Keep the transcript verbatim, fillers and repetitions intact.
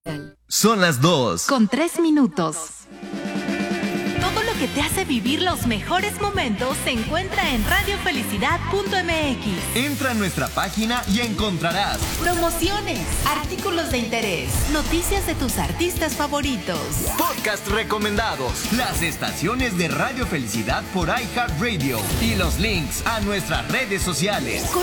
Son las dos. Con tres minutos. Todo lo que te hace vivir los mejores momentos se encuentra en radio felicidad punto m x. Entra a nuestra página y encontrarás promociones, artículos de interés, noticias de tus artistas favoritos, podcast recomendados, las estaciones de Radio Felicidad por iHeartRadio y los links a nuestras redes sociales.